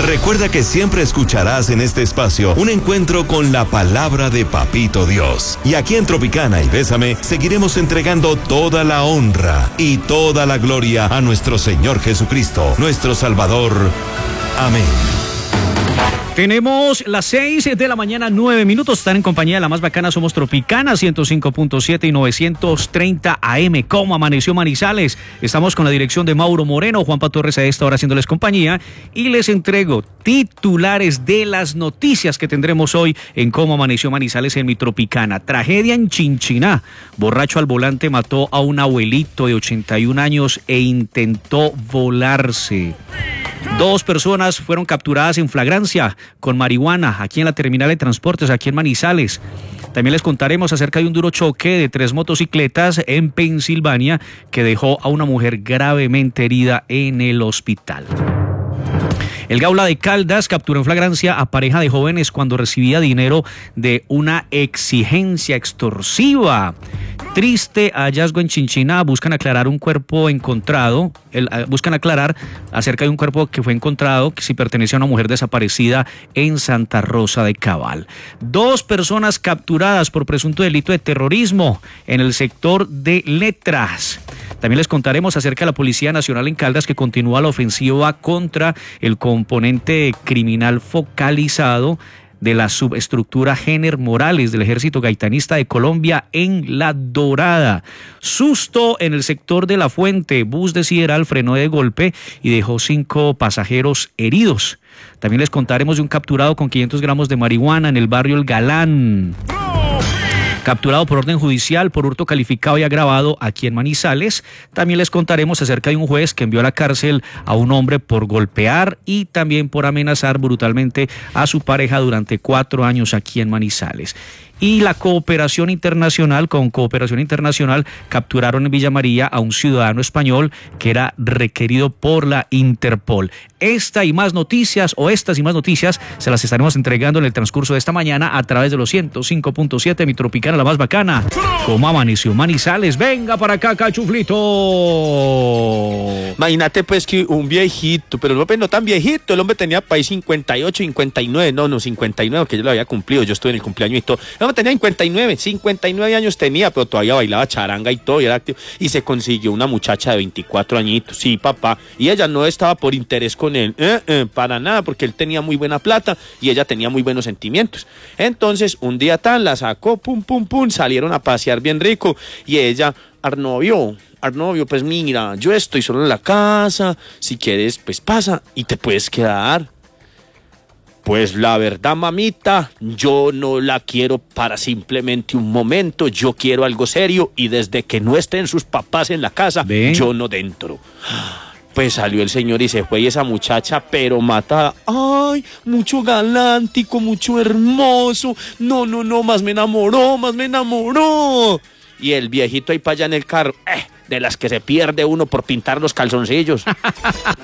Recuerda que siempre escucharás en este espacio un encuentro con la palabra de Papito Dios. Y aquí en Tropicana y Bésame seguiremos entregando toda la honra y toda la gloria a nuestro Señor Jesucristo, nuestro Salvador. Amén. Tenemos las 6 de la mañana, 9 minutos. Están en compañía de la más bacana. Somos Tropicana 105.7 y 930 AM. ¿Cómo amaneció Manizales? Estamos con la dirección de Mauro Moreno, Juanpa Torres a esta hora haciéndoles compañía. Y les entrego titulares de las noticias que tendremos hoy en Cómo amaneció Manizales en mi Tropicana. Tragedia en Chinchiná. Borracho al volante mató a un abuelito de 81 años e intentó volarse. 2 personas fueron capturadas en flagrancia con marihuana aquí en la terminal de transportes, aquí en Manizales. También les contaremos acerca de un duro choque de 3 motocicletas en Pensilvania que dejó a una mujer gravemente herida en el hospital. El Gaula de Caldas capturó en flagrancia a pareja de jóvenes cuando recibía dinero de una exigencia extorsiva. Triste hallazgo en Chinchiná. Buscan aclarar acerca de un cuerpo que fue encontrado que si pertenece a una mujer desaparecida en Santa Rosa de Cabal. 2 personas capturadas por presunto delito de terrorismo en el sector de Letras. También les contaremos acerca de la Policía Nacional en Caldas que continúa la ofensiva contra el componente criminal focalizado de la subestructura Géner Morales del Ejército Gaitanista de Colombia en La Dorada. Susto en el sector de La Fuente. Bus de Sideral frenó de golpe y dejó 5 pasajeros heridos. También les contaremos de un capturado con 500 gramos de marihuana en el barrio El Galán. Capturado por orden judicial por hurto calificado y agravado aquí en Manizales. También les contaremos acerca de un juez que envió a la cárcel a un hombre por golpear y también por amenazar brutalmente a su pareja durante 4 años aquí en Manizales. Y la Cooperación Internacional capturaron en Villa María a un ciudadano español que era requerido por la Interpol. Estas y más noticias se las estaremos entregando en el transcurso de esta mañana a través de los 105.7 mi Tropicana, la más bacana. ¿Cómo amaneció Manizales? Venga para acá, Cachuflito. Imagínate pues que un viejito, pero no tan viejito, el hombre tenía para ahí 58, 59, no 59, que yo lo había cumplido, yo estuve en el cumpleaños y todo. El hombre tenía 59 años tenía, pero todavía bailaba charanga y todo, y era activo, y se consiguió una muchacha de 24 añitos, sí papá, y ella no estaba por interés con él, para nada, porque él tenía muy buena plata y ella tenía muy buenos sentimientos. Entonces, un día la sacó, pum, salieron a pasear bien rico, y ella, Arnovio, pues mira, yo estoy solo en la casa, si quieres, pues pasa y te puedes quedar. Pues la verdad, mamita, yo no la quiero para simplemente un momento, yo quiero algo serio y desde que no estén sus papás en la casa, yo no dentro. Pues salió el señor y se fue, y esa muchacha, pero matada. Ay, mucho galántico, mucho hermoso. No, más me enamoró. Y el viejito ahí para allá en el carro, de las que se pierde uno por pintar los calzoncillos.